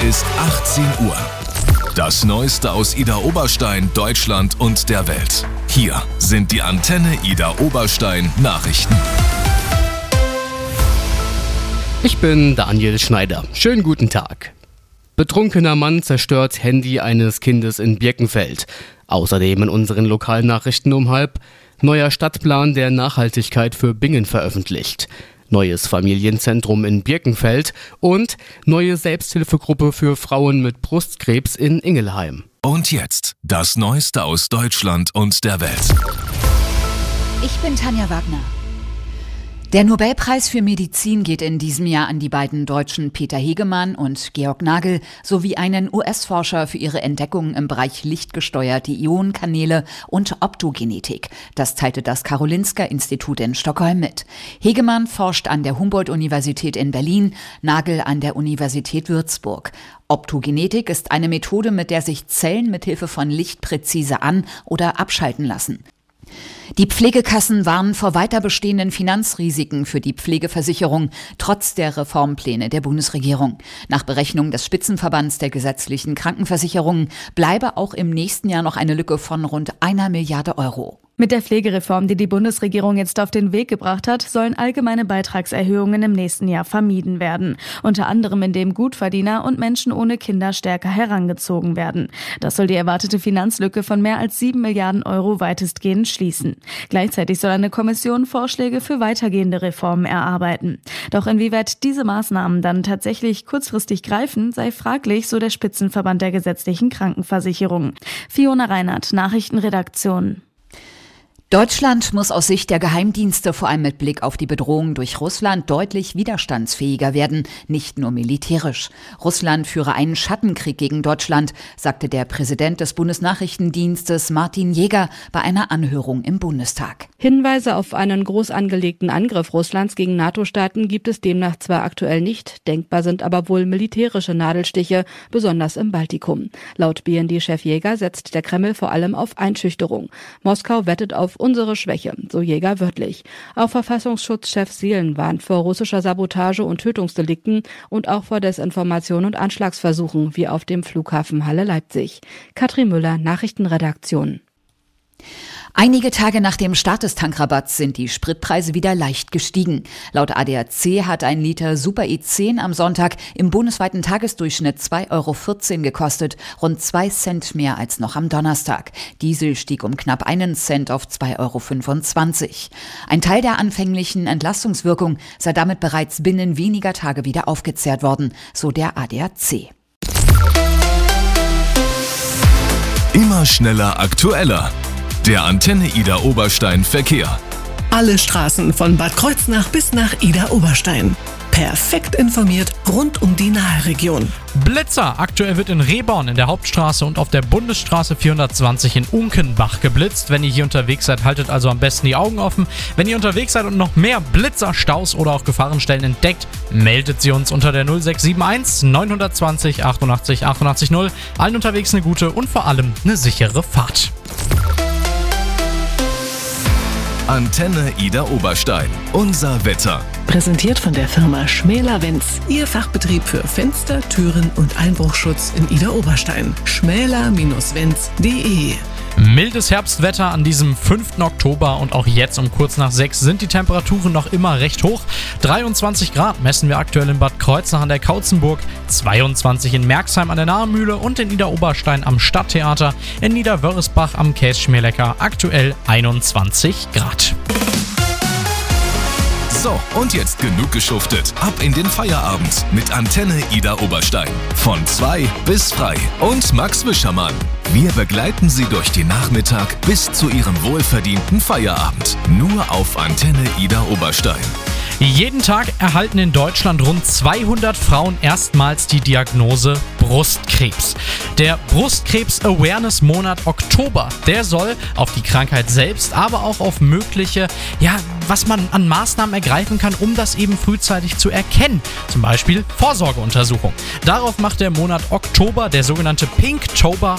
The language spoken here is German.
ist 18 Uhr. Das Neueste aus Idar-Oberstein, Deutschland und der Welt. Hier sind die Antenne Idar-Oberstein Nachrichten. Ich bin Daniel Schneider. Schönen guten Tag. Betrunkener Mann zerstört Handy eines Kindes in Birkenfeld. Außerdem in unseren Lokalnachrichten um 12:30. Neuer Stadtplan der Nachhaltigkeit für Bingen veröffentlicht. Neues Familienzentrum in Birkenfeld und neue Selbsthilfegruppe für Frauen mit Brustkrebs in Ingelheim. Und jetzt das Neueste aus Deutschland und der Welt. Ich bin Tanja Wagner. Der Nobelpreis für Medizin geht in diesem Jahr an die beiden Deutschen Peter Hegemann und Georg Nagel sowie einen US-Forscher für ihre Entdeckungen im Bereich lichtgesteuerte Ionenkanäle und Optogenetik. Das teilte das Karolinska-Institut in Stockholm mit. Hegemann forscht an der Humboldt-Universität in Berlin, Nagel an der Universität Würzburg. Optogenetik ist eine Methode, mit der sich Zellen mithilfe von Licht präzise an- oder abschalten lassen. Die Pflegekassen warnen vor weiter bestehenden Finanzrisiken für die Pflegeversicherung, trotz der Reformpläne der Bundesregierung. Nach Berechnung des Spitzenverbands der gesetzlichen Krankenversicherungen bleibe auch im nächsten Jahr noch eine Lücke von rund 1 Milliarde Euro. Mit der Pflegereform, die die Bundesregierung jetzt auf den Weg gebracht hat, sollen allgemeine Beitragserhöhungen im nächsten Jahr vermieden werden. Unter anderem, indem Gutverdiener und Menschen ohne Kinder stärker herangezogen werden. Das soll die erwartete Finanzlücke von mehr als 7 Milliarden Euro weitestgehend schließen. Gleichzeitig soll eine Kommission Vorschläge für weitergehende Reformen erarbeiten. Doch inwieweit diese Maßnahmen dann tatsächlich kurzfristig greifen, sei fraglich, so der Spitzenverband der gesetzlichen Krankenversicherung. Fiona Reinhardt, Nachrichtenredaktion. Deutschland muss aus Sicht der Geheimdienste vor allem mit Blick auf die Bedrohung durch Russland deutlich widerstandsfähiger werden, nicht nur militärisch. Russland führe einen Schattenkrieg gegen Deutschland, sagte der Präsident des Bundesnachrichtendienstes Martin Jäger bei einer Anhörung im Bundestag. Hinweise auf einen groß angelegten Angriff Russlands gegen NATO-Staaten gibt es demnach zwar aktuell nicht, denkbar sind aber wohl militärische Nadelstiche, besonders im Baltikum. Laut BND-Chef Jäger setzt der Kreml vor allem auf Einschüchterung. Moskau wettet auf unsere Schwäche, so Jäger wörtlich. Auch Verfassungsschutzchef Seelen warnt vor russischer Sabotage und Tötungsdelikten und auch vor Desinformation und Anschlagsversuchen, wie auf dem Flughafen Halle-Leipzig. Katrin Müller, Nachrichtenredaktion. Einige Tage nach dem Start des Tankrabatts sind die Spritpreise wieder leicht gestiegen. Laut ADAC hat ein Liter Super E10 am Sonntag im bundesweiten Tagesdurchschnitt 2,14 € gekostet, rund 2 Cent mehr als noch am Donnerstag. Diesel stieg um knapp 1 Cent auf 2,25 €. Ein Teil der anfänglichen Entlastungswirkung sei damit bereits binnen weniger Tage wieder aufgezehrt worden, so der ADAC. Immer schneller, aktueller. Der Antenne Idar-Oberstein Verkehr. Alle Straßen von Bad Kreuznach bis nach Idar-Oberstein. Perfekt informiert rund um die Nahe-Region. Blitzer. Aktuell wird in Rehborn in der Hauptstraße und auf der Bundesstraße 420 in Unkenbach geblitzt. Wenn ihr hier unterwegs seid, haltet also am besten die Augen offen. Wenn ihr unterwegs seid und noch mehr Blitzer, Staus oder auch Gefahrenstellen entdeckt, meldet sie uns unter der 0671 920 88 88 0. Allen unterwegs eine gute und vor allem eine sichere Fahrt. Antenne Idar-Oberstein. Unser Wetter. Präsentiert von der Firma Schmäler-Wenz. Ihr Fachbetrieb für Fenster, Türen und Einbruchschutz in Idar-Oberstein. schmäler-wenz.de. Mildes Herbstwetter an diesem 5. Oktober und auch jetzt um kurz nach 6 sind die Temperaturen noch immer recht hoch. 23 Grad messen wir aktuell in Bad Kreuznach an der Kautzenburg, 22 in Merxheim an der Nahemühle und in Idar-Oberstein am Stadttheater, in Niederwörresbach am Kässchmierlecker aktuell 21 Grad. So, und jetzt genug geschuftet. Ab in den Feierabend mit Antenne Idar-Oberstein. Von 2 bis frei. Und Max Wischermann. Wir begleiten Sie durch den Nachmittag bis zu Ihrem wohlverdienten Feierabend. Nur auf Antenne Idar-Oberstein. Jeden Tag erhalten in Deutschland rund 200 Frauen erstmals die Diagnose Brustkrebs. Der Brustkrebs-Awareness-Monat Oktober, der soll auf die Krankheit selbst, aber auch auf mögliche, was man an Maßnahmen ergreifen kann, um das eben frühzeitig zu erkennen. Zum Beispiel Vorsorgeuntersuchung. Darauf macht der Monat Oktober, der sogenannte Pinktober,